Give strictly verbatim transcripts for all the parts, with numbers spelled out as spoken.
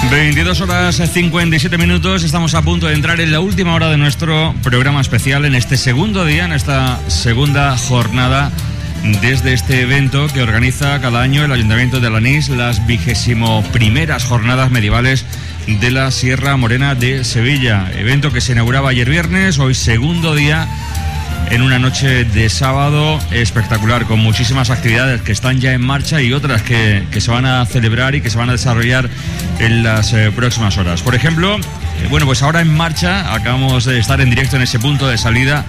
veintidós horas cincuenta y siete minutos, estamos a punto de entrar en la última hora de nuestro programa especial en este segundo día, en esta segunda jornada desde este evento que organiza cada año el Ayuntamiento de Alanís, las vigésimo primeras jornadas medievales de la Sierra Morena de Sevilla. Evento que se inauguraba ayer viernes, hoy segundo día, en una noche de sábado espectacular, con muchísimas actividades que están ya en marcha y otras que, que se van a celebrar y que se van a desarrollar en las eh, próximas horas. Por ejemplo, eh, bueno, pues ahora en marcha, acabamos de estar en directo en ese punto de salida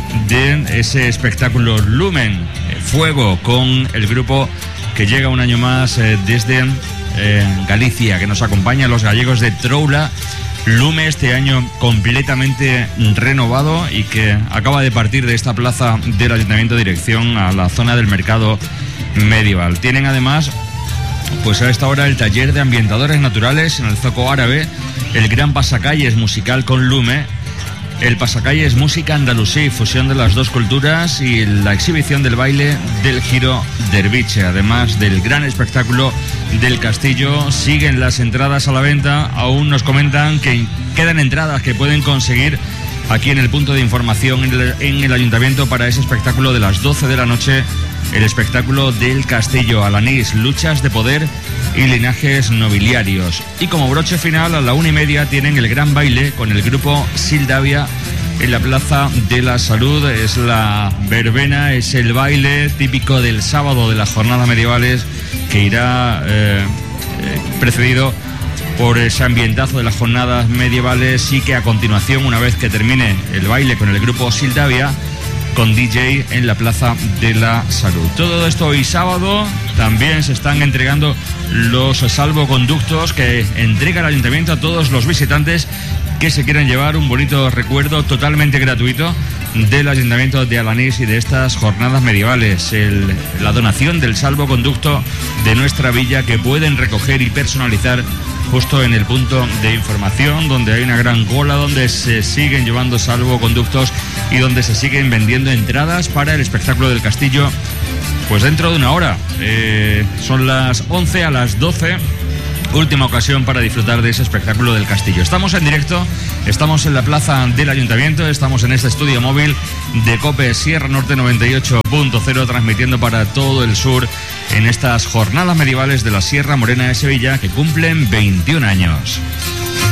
de ese espectáculo Lumen, eh, Fuego, con el grupo que llega un año más eh, desde eh, Galicia, que nos acompaña, los gallegos de Troula. Lume, este año completamente renovado y que acaba de partir de esta plaza del Ayuntamiento dirección a la zona del mercado medieval. Tienen además, pues a esta hora, el taller de ambientadores naturales en el Zoco Árabe, el gran pasacalles musical con Lume, el pasacalles música andalusí, fusión de las dos culturas, y la exhibición del baile del giro derviche, además del gran espectáculo del castillo. Siguen las entradas a la venta, aún nos comentan que quedan entradas que pueden conseguir aquí en el punto de información en el, en el ayuntamiento para ese espectáculo de las doce de la noche, el espectáculo del castillo Alanís, luchas de poder y linajes nobiliarios. Y como broche final, a la una y media tienen el gran baile con el grupo Sildavia en la Plaza de la Salud. Es la verbena, es el baile típico del sábado de las jornadas medievales, que irá eh, eh, precedido por ese ambientazo de las jornadas medievales, y que a continuación, una vez que termine el baile con el grupo Sildavia, con D J en la Plaza de la Salud. Todo esto hoy sábado. También se están entregando los salvoconductos que entrega el Ayuntamiento a todos los visitantes que se quieran llevar un bonito recuerdo totalmente gratuito del Ayuntamiento de Alanís y de estas jornadas medievales. El, la donación del salvoconducto de nuestra villa, que pueden recoger y personalizar justo en el punto de información, donde hay una gran cola, donde se siguen llevando salvoconductos y donde se siguen vendiendo entradas para el espectáculo del castillo, pues dentro de una hora. Eh, son las once, a las doce, última ocasión para disfrutar de ese espectáculo del castillo. Estamos en directo, estamos en la plaza del Ayuntamiento, estamos en este estudio móvil de COPE Sierra Norte noventa y ocho punto cero, transmitiendo para todo el sur en estas jornadas medievales de la Sierra Morena de Sevilla, que cumplen veintiún años.